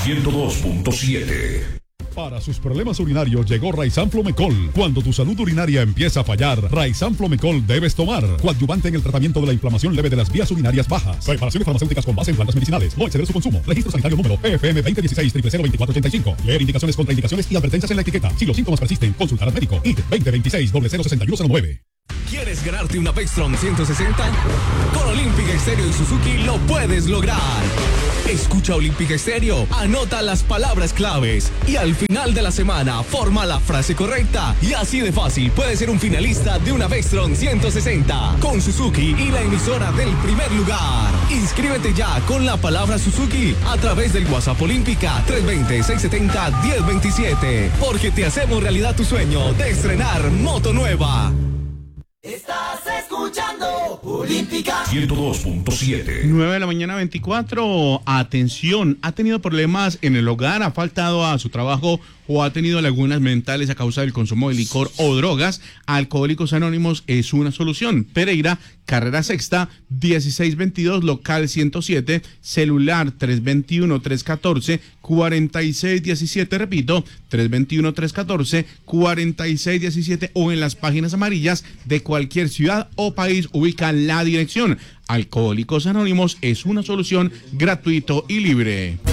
102.7. Para sus problemas urinarios llegó Raizan Flomecol. Cuando tu salud urinaria empieza a fallar, Raizan Flomecol debes tomar. Coadyuvante en el tratamiento de la inflamación leve de las vías urinarias bajas. Preparaciones farmacéuticas con base en plantas medicinales. No exceder su consumo. Registro sanitario número PFM 2016-002485. Leer indicaciones, contraindicaciones y advertencias en la etiqueta. Si los síntomas persisten, consultar al médico. ID 2026-006109. ¿Quieres ganarte una Vextron 160? Con Olympic Stereo y Suzuki lo puedes lograr. Escucha Olympic Stereo, anota las palabras claves y al final de la semana forma la frase correcta y así de fácil puedes ser un finalista de una Vextron 160 con Suzuki y la emisora del primer lugar. Inscríbete ya con la palabra Suzuki a través del WhatsApp Olímpica 320-670-1027 porque te hacemos realidad tu sueño de estrenar moto nueva. Estás escuchando Olímpica 102.7. 9 de la mañana 24. Atención, ha tenido problemas en el hogar, ha faltado a su trabajo o ha tenido lagunas mentales a causa del consumo de licor o drogas. Alcohólicos Anónimos es una solución. Pereira, carrera sexta, 1622, local 107, celular 321-314-4617, repito, 321-314-4617 o en las páginas amarillas de cualquier ciudad o país ubican la dirección. Alcohólicos Anónimos es una solución gratuito y libre.